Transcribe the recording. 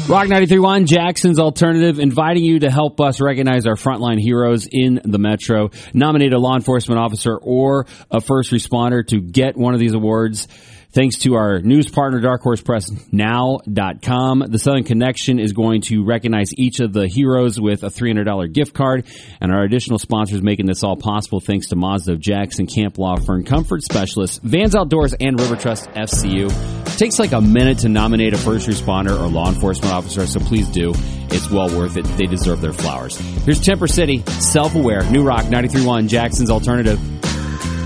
Rock 93.1, Jackson's Alternative, inviting you to help us recognize our frontline heroes in the Metro. Nominate a law enforcement officer or a first responder to get one of these awards. Thanks to our news partner, darkhorsepressnow.com. The Southern Connection is going to recognize each of the heroes with a $300 gift card. And our additional sponsors making this all possible thanks to Mazda of Jackson, Camp Law Firm, Comfort Specialists, Vans Outdoors, and River Trust FCU. It takes like a minute to nominate a first responder or law enforcement officer, so please do. It's well worth it. They deserve their flowers. Here's Temper City, Self-Aware, New Rock 93.1, Jackson's Alternative.